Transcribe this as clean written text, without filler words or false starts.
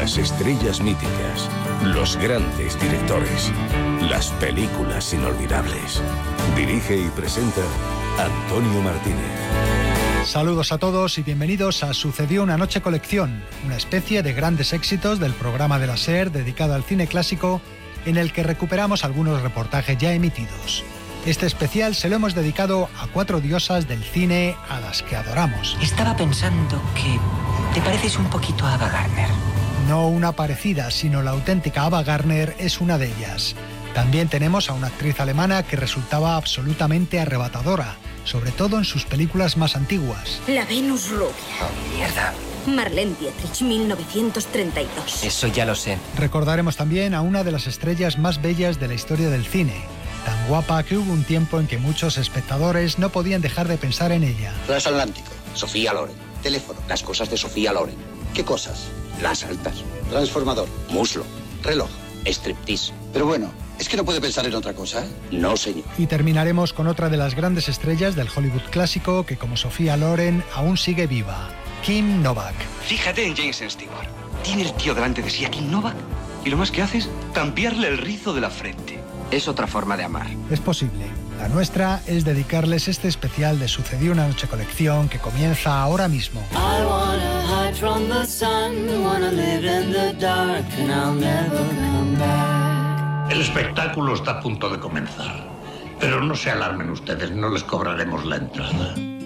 Las estrellas míticas, los grandes directores, las películas inolvidables. Dirige y presenta Antonio Martínez. Saludos a todos y bienvenidos a Sucedió una noche colección, una especie de grandes éxitos del programa de la SER dedicado al cine clásico, en el que recuperamos algunos reportajes ya emitidos. Este especial se lo hemos dedicado a 4 diosas del cine a las que adoramos. Estaba pensando que te pareces un poquito a Ava Gardner. No una parecida, sino la auténtica Ava Gardner es una de ellas. También tenemos a una actriz alemana que resultaba absolutamente arrebatadora, sobre todo en sus películas más antiguas. La Venus rubia. Oh, mierda. Marlene Dietrich, 1932. Eso ya lo sé. Recordaremos también a una de las estrellas más bellas de la historia del cine, tan guapa que hubo un tiempo en que muchos espectadores no podían dejar de pensar en ella. Transatlántico, Sofía Loren. Teléfono, las cosas de Sofía Loren. ¿Qué cosas? Las altas. Transformador, muslo, reloj, striptease. Pero bueno, ¿es que no puede pensar en otra cosa? No, señor. Y terminaremos con otra de las grandes estrellas del Hollywood clásico que, como Sofía Loren, aún sigue viva, Kim Novak. Fíjate en Jason Stewart. Tiene el tío delante de sí a Kim Novak y lo más que hace es cambiarle el rizo de la frente. Es otra forma de amar. Es posible. La nuestra es dedicarles este especial de Sucedió una noche colección que comienza ahora mismo. I wanna hide from the sun, wanna live in the dark and I'll never come back. El espectáculo está a punto de comenzar, pero no se alarmen ustedes, no les cobraremos la entrada.